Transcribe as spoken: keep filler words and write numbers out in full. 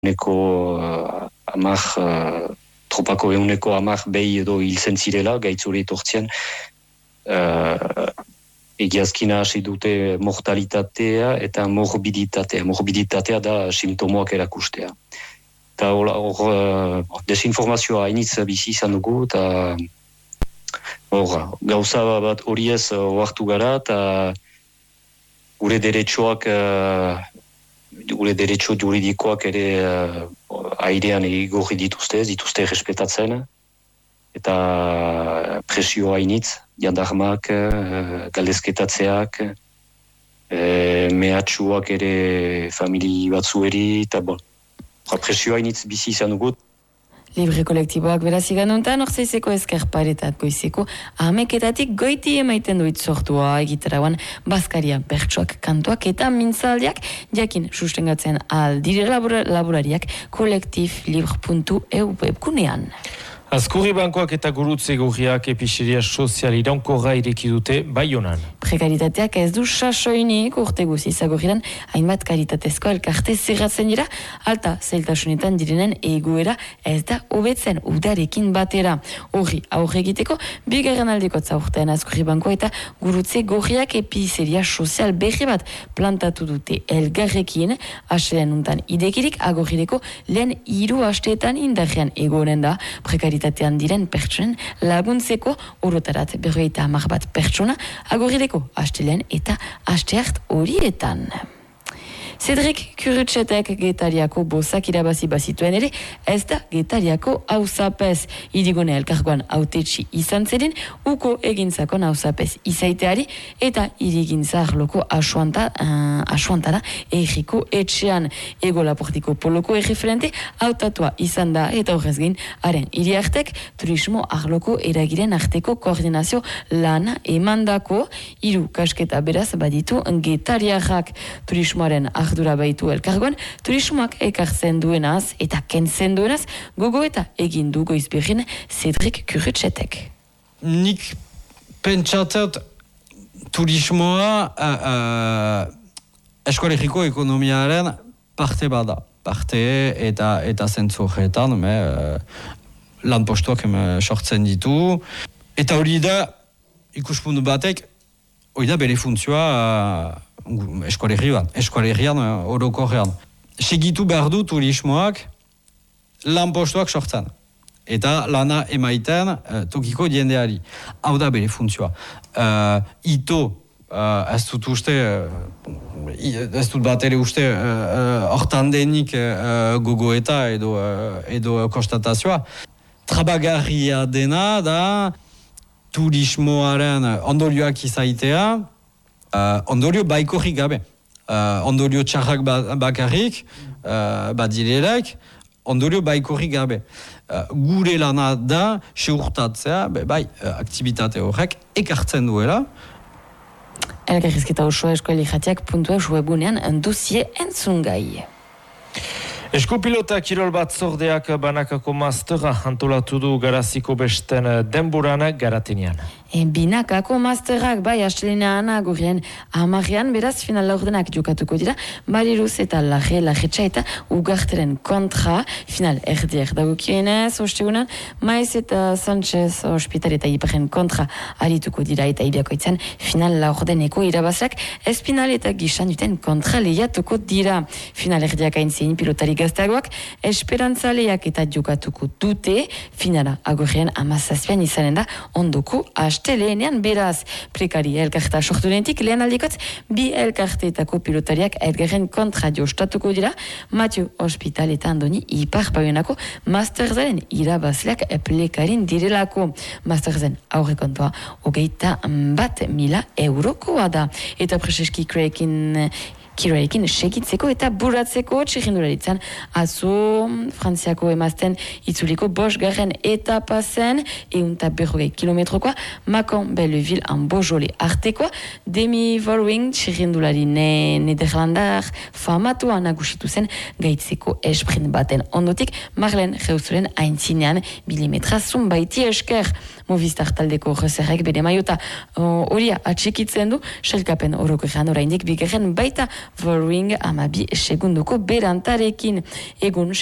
Euneko uh, amak, uh, tropako euneko amak behi edo hilzen zirela, gaitzuri etortzien. Uh, egiazkina hasi dute mortalitatea eta morbiditatea. Morbiditatea da simptomoak erakustea. Eta hor, uh, desinformazioa hainitz bizi izan dugu, eta hor, gauza bat horiez ohartu gara, eta gure derechoak, uh, gure derecho juridikoak ere uh, airean igorri dituzte, dituzte respetatzen, eta presio hainitz, jandarmak, uh, galdezketatzeak, uh, mehatxuak ere famili batzueri, eta bon, presio hainitz bizi izan dugu. Libre kolektiboak beraz iganuntan, orzeizeko ezker paretat goizeko, ameketatik goiti emaiten duit sortua egitarauan Baskaria bertsoak kantuak eta mintzaldiak, jakin sustengatzen al dire labura, laborariak kolektif libre puntu e u webgunean. Azkurri bankoak eta gurutze gorriak episeria sozial iraunkorra ireki dute Baionan. Prekaritateak ez du sasoinik urte guzi zagorriran hainbat karitatezko elkarte zerratzen dira, alta zailtasunetan direnen egoera ez da hobetzen udarekin batera. Horri aurre egiteko, bigarren aldeko zaurtean Azkurri bankoa eta gurutze gorriak episeria sozial berri bat plantatu dute elgarrekin, aselen untan idekirik agorrireko lehen hiru asteetan indarrean egonen da prekaritateak tatean diren pertsonen laguntzeko orotarat berrogeita hamar bat pertsona agorrireko astelen eta asteart horietan. Cedric Kurutsetek Getariako bozak irabazi bazituen ere, ez da Getariako hauzapez. Idigone elkargoan autetxi izan zedin, uko egintzakon hauzapez izaiteari, eta irigintza arloko asuanta, uh, asuantara egiko etxean. Ego Laportiko poloko erreferente hautatua izan da, eta horrez gain, haren iriartek turismo arloko eragiren arteko koordinazio lana emandako, hiru kasketa beraz baditu Getariarrak turismoaren ardura baitu elkargoan, turismoak ekartzen duenaz eta kentzen duenaz, gogo eta egin du goizberrin Cedric Kurutsetek. Nik pentsatzat turismoa uh, uh, eskolegiko ekonomiaren parte bada. Parte eta eta zentzu horretan, uh, lan postuak uh, sortzen ditu. Eta hori da, ikuspuntu batek, hori da bere funtzioa uh, eskualerian, eskualerian orokorrean. Segitu behar du turismoak lanpostuak sortzen. Eta lana emaiten uh, tokiko jendeari. Hau da bere funtzioa. Uh, ito, uh, ez dut uste, uh, ez dut bat ere uste, hortan uh, uh, denik uh, gogoeta edo, uh, edo konstatazioa. Trabagarria dena da turismoaren ondorioak izaitea, Uh, ondorio baikorrik gabe. Uh, ondorio txarrak ba- bakarrik, uh, badirelek, ondorio baikorrik gabe. Uh, gure lana da, seurtatzea, be, bai, uh, aktivitate horrek ekartzen duela. Elkarrizketa osoa eskoalijatiak puntua webgunean duzie entzungai. Eskupilota kirol batzordeak banakako mastera antolatu du Garaziko besten denboran Garatenian. E, binakako masterak bai astelenean agurien amarrean beraz final laurdenak jokatuko dira, Bariruz eta Laje, Lajetxa eta Ugarteren kontra final erdiak dagokienez, ostegunan, Maiz eta Sanchez Hospital eta Iparen kontra arituko dira eta iriakoitzen final laurdeneko irabazrak Espinal eta Gisan duten kontra lehiatuko dira. Final erdiak aintzien pilotari gaztagoak, esperantzaleak eta jokatuko dute, finala agurien amazazpian izanen da ondoko astelenean beraz. Prekari elkarta sortu dentik, lehen aldikotz, bi elkarteetako pilotariak edgarren kontra jostatuko dira, Mathieu Hospital eta Andoni Ipar Baionako Masterzaren irabazleak plekarin direlako. Masterzen aurrekontua hogeita bat mila eurokoa da. Eta Prezeski Kreekin kiroarekin segitzeko eta buratzeko txirrindularitzan azo Frantziako emazten itzuliko bosgarren etapa zen eunta berrogei kilometrokoa Macon Belleville en Beaujolais artekoa Demi Vollering txirrindulari ne, nederlandar famatua nagusitu zen gaitzeko esprint baten ondotik Marlene Reusoren aintzinean milimetra zunbaiti esker Movistar taldeko jezerrek bere maiota horia atxikitzen du, selkapen orokorrean oraindik bigarren baita Voring amabi segunduko berantarekin. Egun